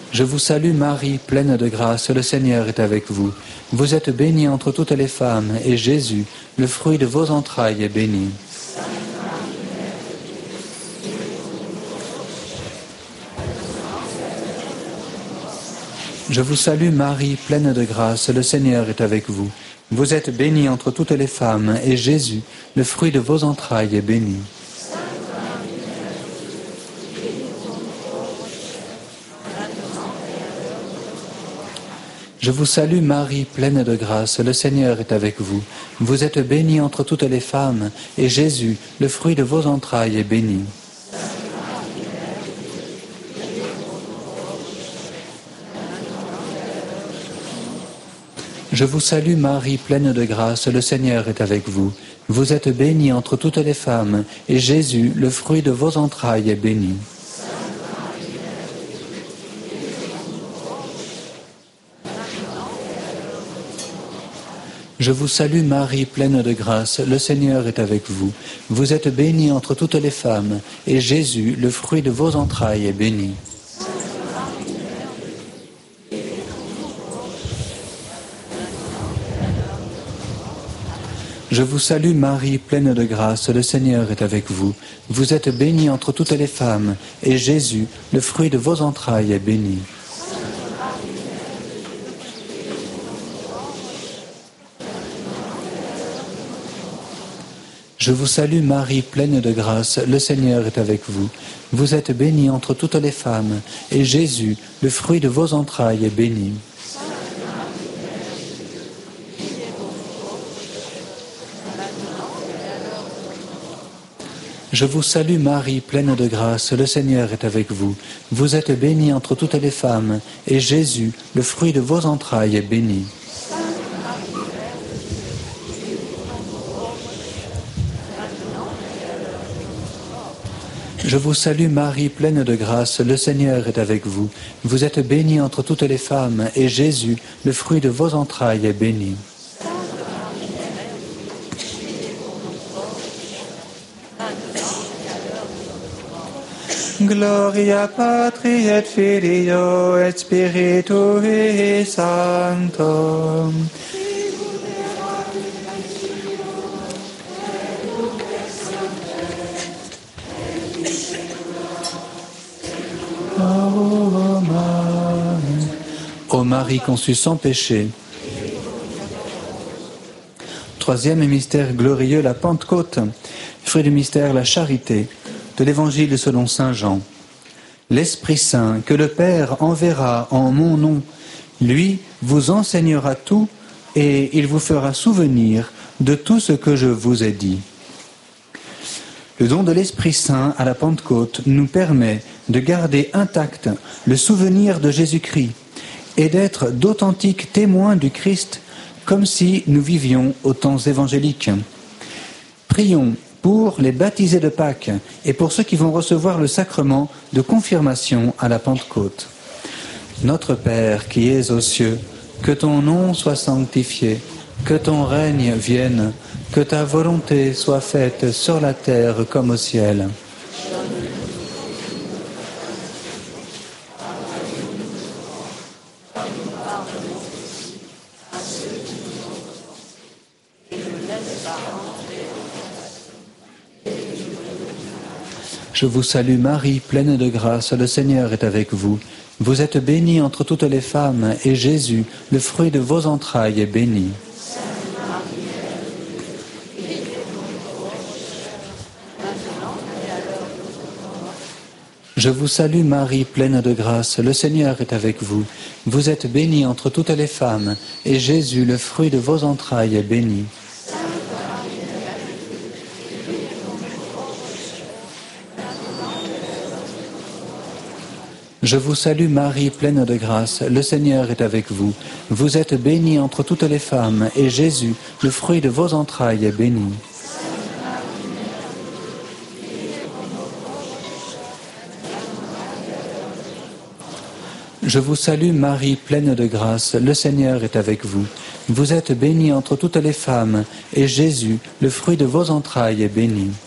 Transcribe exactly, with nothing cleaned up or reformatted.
Je vous salue Marie, pleine de grâce, le Seigneur est avec vous. Vous êtes bénie entre toutes les femmes, et Jésus, le fruit de vos entrailles, est béni. Je vous salue Marie, pleine de grâce, le Seigneur est avec vous. Vous êtes bénie entre toutes les femmes, et Jésus, le fruit de vos entrailles, est béni. Je vous salue Marie, pleine de grâce, le Seigneur est avec vous. Vous êtes bénie entre toutes les femmes, et Jésus, le fruit de vos entrailles, est béni. Je vous salue Marie, pleine de grâce, le Seigneur est avec vous. Vous êtes bénie entre toutes les femmes, et Jésus, le fruit de vos entrailles, est béni. Je vous salue Marie, pleine de grâce, le Seigneur est avec vous. Vous êtes bénie entre toutes les femmes, et Jésus, le fruit de vos entrailles, est béni. Je vous salue Marie, pleine de grâce, le Seigneur est avec vous. Vous êtes bénie entre toutes les femmes, et Jésus, le fruit de vos entrailles, est béni. Je vous salue Marie, pleine de grâce, le Seigneur est avec vous. Vous êtes bénie entre toutes les femmes, et Jésus, le fruit de vos entrailles, est béni. Je vous salue Marie, pleine de grâce, le Seigneur est avec vous. Vous êtes bénie entre toutes les femmes, et Jésus, le fruit de vos entrailles, est béni. Je vous salue Marie, pleine de grâce, le Seigneur est avec vous. Vous êtes bénie entre toutes les femmes, et Jésus, le fruit de vos entrailles, est béni. Gloria Patri et Filio et Spiritui Sancto. Ô Marie conçue sans péché. Troisième mystère glorieux, la Pentecôte. Fruit du mystère, la charité. De l'Évangile selon saint Jean. L'Esprit Saint que le Père enverra en mon nom, lui vous enseignera tout et il vous fera souvenir de tout ce que je vous ai dit. Le don de l'Esprit Saint à la Pentecôte nous permet de garder intact le souvenir de Jésus-Christ et d'être d'authentiques témoins du Christ comme si nous vivions aux temps évangéliques. Prions pour les baptisés de Pâques et pour ceux qui vont recevoir le sacrement de confirmation à la Pentecôte. Notre Père qui es aux cieux, que ton nom soit sanctifié, que ton règne vienne, que ta volonté soit faite sur la terre comme au ciel. Je vous salue Marie, pleine de grâce, le Seigneur est avec vous. Vous êtes bénie entre toutes les femmes, et Jésus, le fruit de vos entrailles, est béni. Je vous salue Marie, pleine de grâce, le Seigneur est avec vous. Vous êtes bénie entre toutes les femmes, et Jésus, le fruit de vos entrailles, est béni. Je vous salue Marie, pleine de grâce, le Seigneur est avec vous. Vous êtes bénie entre toutes les femmes, et Jésus, le fruit de vos entrailles, est béni. Je vous salue Marie, pleine de grâce, le Seigneur est avec vous. Vous êtes bénie entre toutes les femmes, et Jésus, le fruit de vos entrailles, est béni.